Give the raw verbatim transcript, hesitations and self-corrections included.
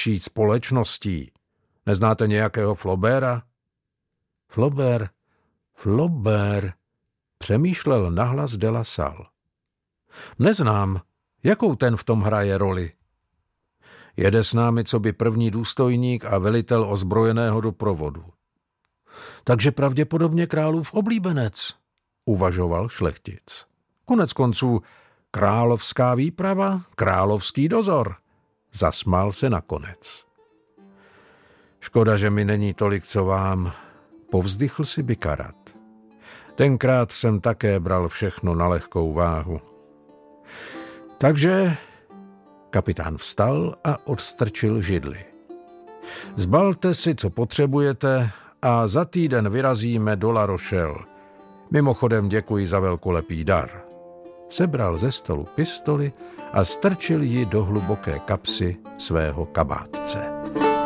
začít společností. Neznáte nějakého Flaubera? Flaubert, Flaubert, přemýšlel nahlas de La Salle. Neznám, jakou ten v tom hraje roli. Jede s námi coby první důstojník a velitel ozbrojeného doprovodu. Takže pravděpodobně králův oblíbenec, uvažoval šlechtic. Konec konců královská výprava, královský dozor, zasmál se nakonec. Škoda, že mi není tolik, co vám, povzdychl si Bikarat. Tenkrát jsem také bral všechno na lehkou váhu. Takže kapitán vstal a odstrčil židli. Zbalte si, co potřebujete, a za týden vyrazíme do La Rochelle. Mimochodem děkuji za velkolepý dar. Sebral ze stolu pistoli a strčil ji do hluboké kapsy svého kabátce.